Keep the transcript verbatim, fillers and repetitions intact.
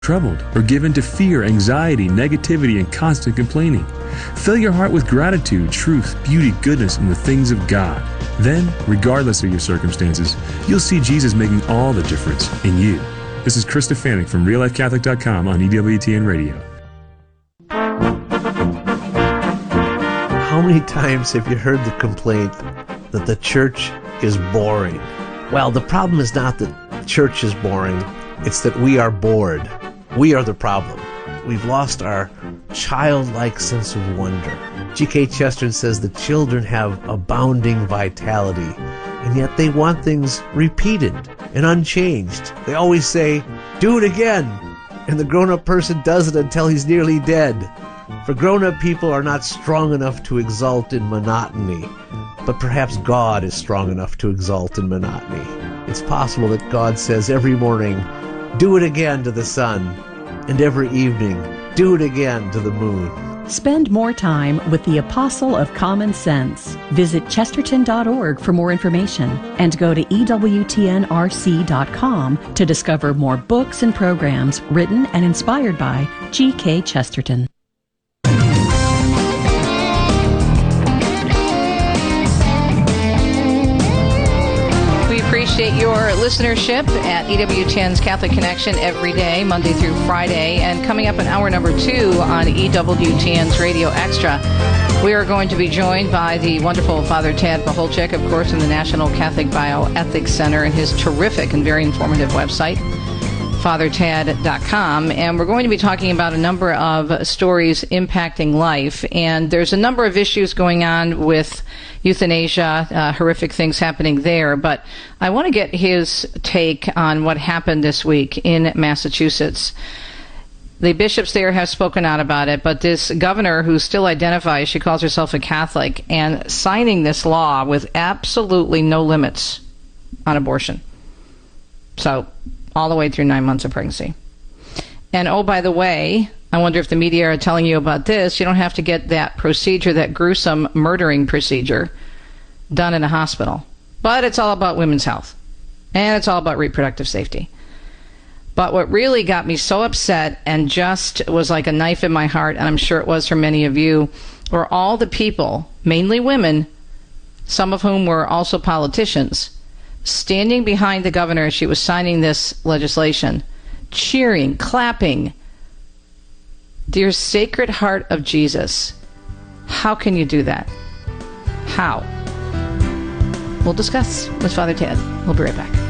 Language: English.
troubled or given to fear, anxiety, negativity, and constant complaining. Fill your heart with gratitude, truth, beauty, goodness, and the things of God. Then, regardless of your circumstances, you'll see Jesus making all the difference in you. This is Chris Stefanik from real life catholic dot com on E W T N Radio. How many times have you heard the complaint that the church is boring? Well, the problem is not that church is boring, it's that we are bored. We are the problem. We've lost our childlike sense of wonder. G K Chesterton says that children have abounding vitality, and yet they want things repeated and unchanged. They always say, do it again, and the grown-up person does it until he's nearly dead. For grown-up people are not strong enough to exult in monotony, but perhaps God is strong enough to exult in monotony. It's possible that God says every morning, do it again to the sun, and every evening, do it again to the moon. Spend more time with the Apostle of Common Sense. Visit chesterton dot org for more information and go to E W T N R C dot com to discover more books and programs written and inspired by G K Chesterton. Appreciate your listenership at E W T N's Catholic Connection every day, Monday through Friday. And coming up in hour number two on E W T N's Radio Extra, we are going to be joined by the wonderful Father Tad Pacholczyk, of course, in the National Catholic Bioethics Center and his terrific and very informative website, father tad dot com. And we're going to be talking about a number of stories impacting life. And there's a number of issues going on with euthanasia, uh, horrific things happening there. But I want to get his take on what happened this week in Massachusetts. The bishops there have spoken out about it, but this governor who still identifies, she calls herself a Catholic, and signing this law with absolutely no limits on abortion. So, all the way through nine months of pregnancy. And oh, by the way, I wonder if the media are telling you about this. You don't have to get that procedure, that gruesome murdering procedure, done in a hospital. But it's all about women's health. And it's all about reproductive safety. But what really got me so upset and just was like a knife in my heart, and I'm sure it was for many of you, were all the people, mainly women, some of whom were also politicians, standing behind the governor as she was signing this legislation, cheering, clapping. Dear Sacred Heart of Jesus, how can you do that? How? We'll discuss with Father Tad. We'll be right back.